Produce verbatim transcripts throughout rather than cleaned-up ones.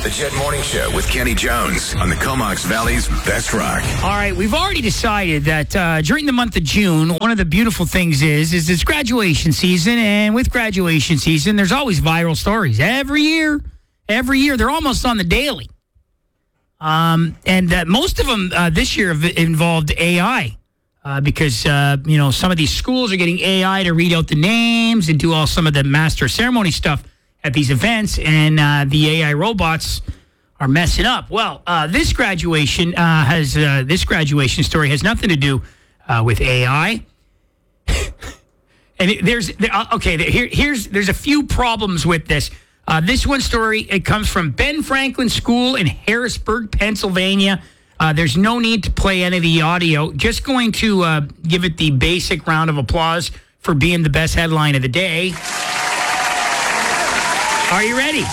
The Jet Morning Show with Kenny Jones on the Comox Valley's Best Rock. All right, we've already decided that uh, during the month of June, one of the beautiful things is, is it's graduation season, and with graduation season, there's always viral stories. Every year, every year, they're almost on the daily. Um, and uh, most of them uh, this year have involved A I. Uh, because, uh, you know, some of these schools are getting A I to read out the names and do all some of the master ceremony stuff at these events, and uh, the A I robots are messing up. Well, uh, this graduation uh, has uh, this graduation story has nothing to do uh, with A I. and it, there's there, uh, okay, here, here's there's a few problems with this. Uh, this one story, it comes from Ben Franklin School in Harrisburg, Pennsylvania. Uh, there's no need to play any of the audio. Just going to uh, give it the basic round of applause for being the best headline of the day. Are you ready?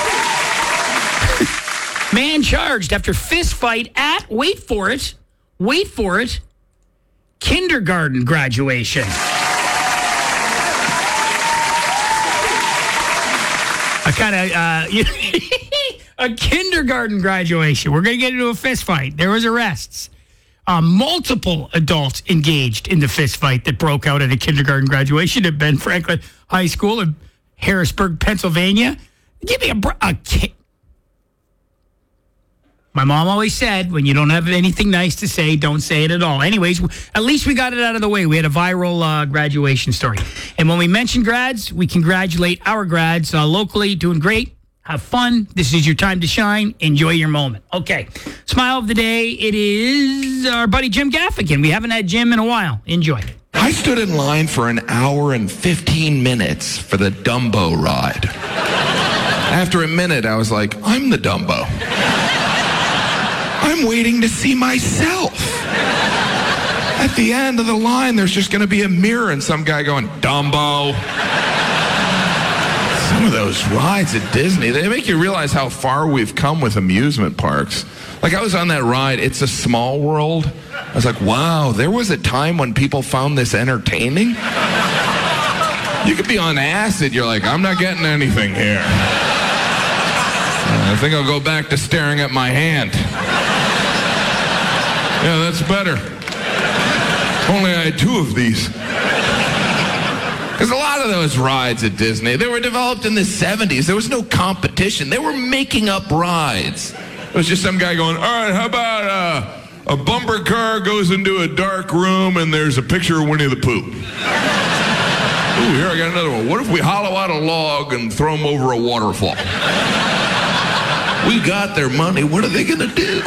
Man charged after fist fight at, wait for it, wait for it, kindergarten graduation. I kind of, uh, you a kindergarten graduation. We're going to get into a fist fight. There was arrests. Uh, multiple adults engaged in the fist fight that broke out at a kindergarten graduation at Ben Franklin High School in Harrisburg, Pennsylvania. Give me a, br- a kid. My mom always said, when you don't have anything nice to say, don't say it at all. Anyways, at least we got it out of the way. We had a viral uh, graduation story. And when we mention grads, we congratulate our grads uh, locally, doing great. Have fun. This is your time to shine. Enjoy your moment. Okay. Smile of the day. It is our buddy Jim Gaffigan. We haven't had Jim in a while. Enjoy. I stood in line for an hour and fifteen minutes for the Dumbo ride. After a minute, I was like, I'm the Dumbo. I'm waiting to see myself. At the end of the line, there's just going to be a mirror and some guy going, Dumbo. Some of those rides at Disney, they make you realize how far we've come with amusement parks. Like, I was on that ride, It's a Small World. I was like, wow, there was a time when people found this entertaining? You could be on acid, you're like, I'm not getting anything here. I think I'll go back to staring at my hand. Yeah, that's better. If only I had two of these. Because a lot of those rides at Disney, they were developed in the seventies. There was no competition. They were making up rides. It was just some guy going, all right, how about uh, a bumper car goes into a dark room and there's a picture of Winnie the Pooh. Ooh, here I got another one. What if we hollow out a log and throw them over a waterfall? We got their money. What are they going to do?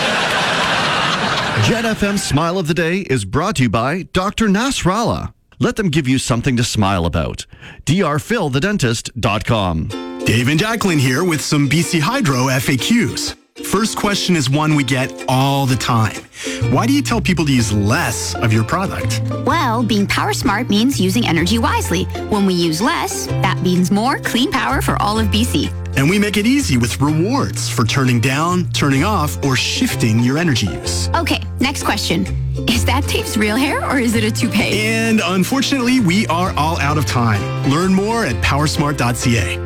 Jet F M's Smile of the Day is brought to you by Doctor Nasrallah. Let them give you something to smile about. D R Phil the Dentist dot com. Dave and Jacqueline here with some B C Hydro F A Qs. First question is one we get all the time. Why do you tell people to use less of your product? Well, being power smart means using energy wisely. When we use less, that means more clean power for all of B C. And we make it easy with rewards for turning down, turning off, or shifting your energy use. Okay, next question. Is that Dave's real hair or is it a toupee? And unfortunately, we are all out of time. Learn more at power smart dot c a.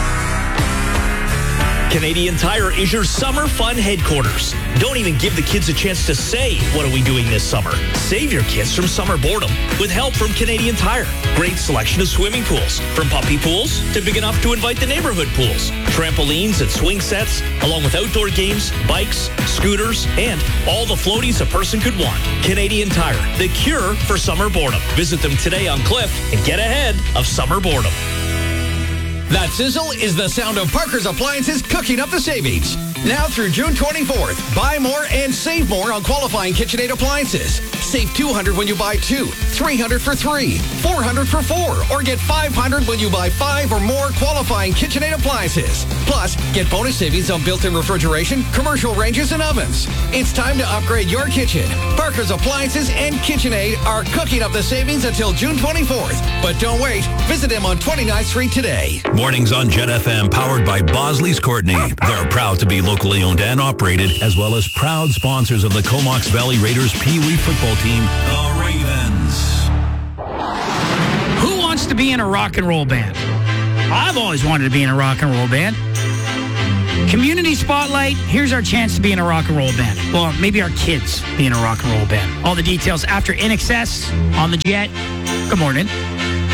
Canadian Tire is your summer fun headquarters. Don't even give the kids a chance to say, what are we doing this summer? Save your kids from summer boredom with help from Canadian Tire. Great selection of swimming pools, from puppy pools to big enough to invite the neighborhood pools. Trampolines and swing sets, along with outdoor games, bikes, scooters, and all the floaties a person could want. Canadian Tire, the cure for summer boredom. Visit them today on Cliff and get ahead of summer boredom. That sizzle is the sound of Parker's Appliances cooking up the savings. Now through June twenty-fourth, buy more and save more on qualifying KitchenAid appliances. Save two hundred dollars when you buy two, three hundred dollars for three, four hundred dollars for four, or get five hundred dollars when you buy five or more qualifying KitchenAid appliances. Plus, get bonus savings on built-in refrigeration, commercial ranges, and ovens. It's time to upgrade your kitchen. Parker's Appliances and KitchenAid are cooking up the savings until June twenty-fourth. But don't wait. Visit them on twenty-ninth Street today. Mornings on Jet F M, powered by Bosley's Courtney. They're proud to be locally owned and operated, as well as proud sponsors of the Comox Valley Raiders Pee Wee football team, the Ravens. Who wants to be in a rock and roll band? I've always wanted to be in a rock and roll band. Community Spotlight. Here's our chance to be in a rock and roll band. Well, maybe our kids be in a rock and roll band. All the details after In Excess on the Jet. Good morning.